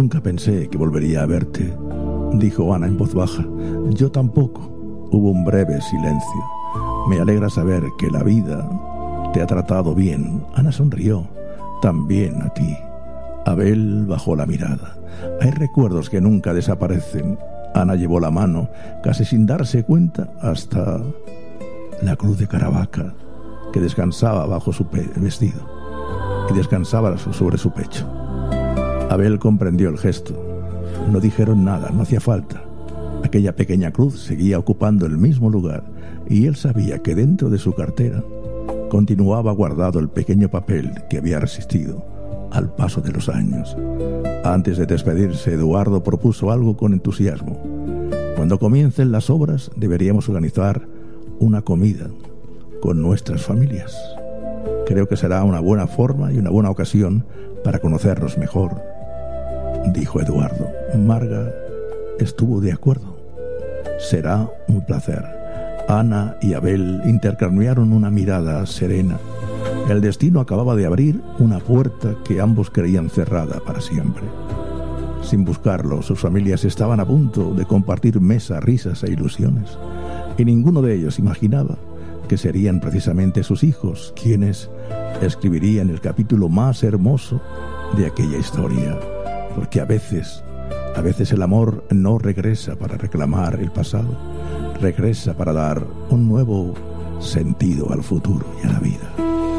Nunca pensé que volvería a verte, dijo Ana en voz baja. Yo tampoco. Hubo un breve silencio. Me alegra saber que la vida te ha tratado bien. Ana sonrió. También a ti. Abel bajó la mirada. Hay recuerdos que nunca desaparecen. Ana llevó la mano, casi sin darse cuenta, hasta la cruz de Caravaca, que descansaba bajo su vestido y descansaba sobre su pecho. Abel comprendió el gesto. No dijeron nada, no hacía falta. Aquella pequeña cruz seguía ocupando el mismo lugar, y él sabía que dentro de su cartera continuaba guardado el pequeño papel que había resistido al paso de los años. Antes de despedirse, Eduardo propuso algo con entusiasmo. Cuando comiencen las obras, deberíamos organizar una comida con nuestras familias. Creo que será una buena forma y una buena ocasión para conocernos mejor, dijo Eduardo. Marga estuvo de acuerdo. Será un placer. Ana y Abel intercambiaron una mirada serena. El destino acababa de abrir una puerta que ambos creían cerrada para siempre. Sin buscarlo, sus familias estaban a punto de compartir mesa, risas e ilusiones, y ninguno de ellos imaginaba que serían precisamente sus hijos quienes escribirían el capítulo más hermoso de aquella historia, porque a veces el amor no regresa para reclamar el pasado, regresa para dar un nuevo sentido al futuro y a la vida.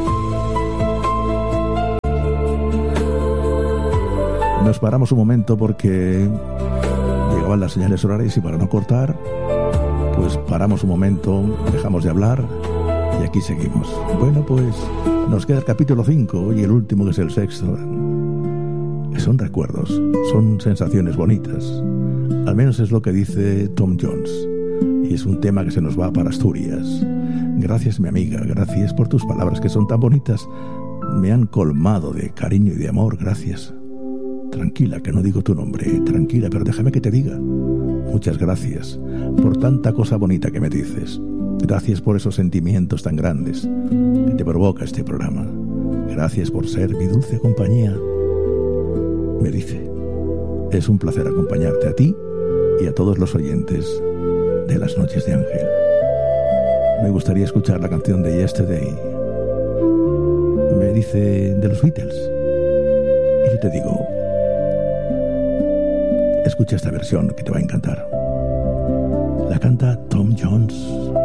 Nos paramos un momento porque llegaban las señales horarias y para no cortar, pues paramos un momento, dejamos de hablar y aquí seguimos. Bueno, pues nos queda el capítulo 5 y el último, que es el sexto. Son recuerdos, son sensaciones bonitas. Al menos es lo que dice Tom Jones. Y es un tema que se nos va para Asturias. Gracias, mi amiga, gracias por tus palabras que son tan bonitas. Me han colmado de cariño y de amor, gracias. Tranquila, que no digo tu nombre, tranquila, pero déjame que te diga. Muchas gracias por tanta cosa bonita que me dices. Gracias por esos sentimientos tan grandes que te provoca este programa. Gracias por ser mi dulce compañía. Me dice, es un placer acompañarte a ti y a todos los oyentes de Las Noches de Ángel. Me gustaría escuchar la canción de Yesterday. Me dice de los Beatles. Y yo te digo, escucha esta versión que te va a encantar. La canta Tom Jones.